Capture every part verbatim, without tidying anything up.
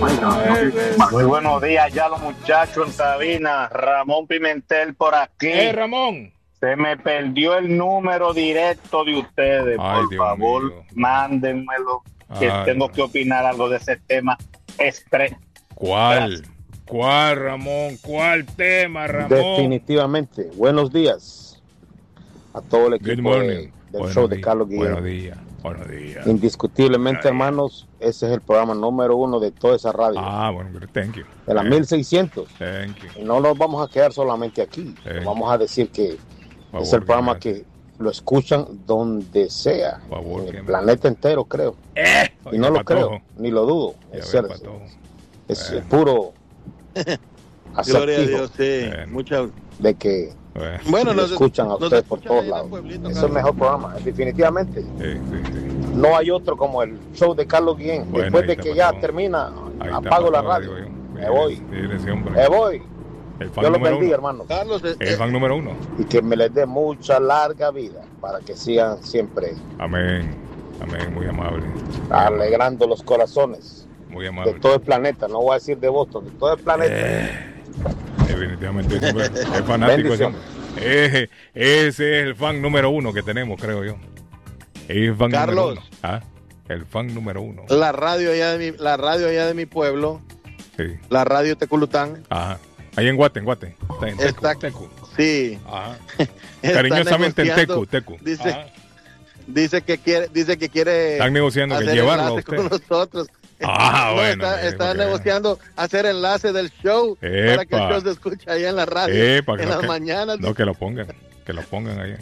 Muy buenos días ya los muchachos en cabina. Ramón Pimentel por aquí. ¡Eh, Ramón! Se me perdió el número directo de ustedes. Ay, por Dios favor, mío. mándenmelo. Que Ay, tengo no. que opinar algo de ese tema. Estrés. ¿Cuál? Gracias. ¿Cuál, Ramón? ¿Cuál tema, Ramón? Definitivamente. Buenos días a todo el Good equipo morning. de, del Buenos show de días. Carlos Guillén. Buenos días. Buenos días. Indiscutiblemente, Ay. hermanos, ese es el programa número uno de toda esa radio. Ah, bueno, thank you. de las Thank- mil seiscientos. Thank you. Y no nos vamos a quedar solamente aquí. Sí. Vamos a decir que Favor, es el programa que me- que lo escuchan donde sea. Favor, en que el me- planeta entero, creo. ¡Eh! Y no Oiga, lo patojo. creo, ni lo dudo. Ya Es ve, cierto. patojo. Es Bueno. puro Gloria a acertijo Dios, sí. Bueno. Muchas. de que Bueno, Bueno, lo nos escuchan a nos ustedes por escuchan todos ahí en el lados. pueblito, Es el Carlos. mejor programa, definitivamente. sí, sí, sí. No hay otro como el show de Carlos Guillén. Bueno, Después ahí de está, que ya patrón. termina, Ahí está, apago la patojo, radio. digo yo. Me Dile- voy. dile ese hombre. Me voy. El fan Dios los número bendiga, uno. hermano. Carlos, eh, El fan número uno. Y que me les dé mucha larga vida para que sigan siempre Amén. Amén. Muy amable. alegrando los corazones Muy de amable. todo el planeta. No voy a decir de Boston, de todo el planeta. Eh, definitivamente ese hombre es fanático ese Bendición. hombre. Eh, ese es el fan número uno que tenemos, creo yo. El fan Carlos. número uno. Ah, el fan número uno. la radio allá de mi, la radio allá de mi pueblo, Sí. la radio Teculután, Ajá. Ahí en Guate, en Guate. Está en Tecu. Está- Tecu. sí, Ajá. está Cariñosamente en negociando. Tecu, Tecu. Dice, Ajá. dice que quiere, dice que quiere Están negociando que hacer llevarlo a enlace usted. con nosotros. Ah, No, bueno, está, eh, está porque- negociando hacer enlace del show para que el Epa. show se escuche allá en la radio Eh, para que en no- las que- mañanas. No, que lo pongan. Que lo pongan ahí.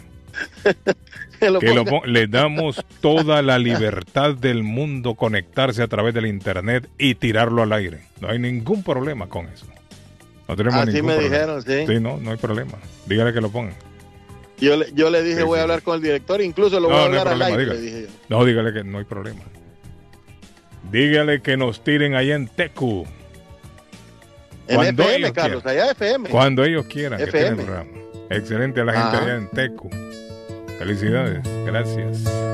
que lo Que lo ponga. pon- le damos toda la libertad del mundo conectarse a través del internet y tirarlo al aire. No hay ningún problema con eso. No tenemos Así ningún me problema. dijeron, sí. Sí, no, no hay problema. Dígale que lo pongan. Yo, le, yo le dije, Sí, voy sí, a hablar sí. con el director, incluso lo No, voy a no hay hablar al problema, aire, dígale. le dije yo. No, dígale que no hay problema. Dígale que nos tiren allá en Tecu. En Cuando F M, ellos Carlos, quieran. allá F M. Cuando ellos quieran. Que F tienen M. programa. Excelente a la gente Ajá. allá en Tecu. Felicidades. Gracias.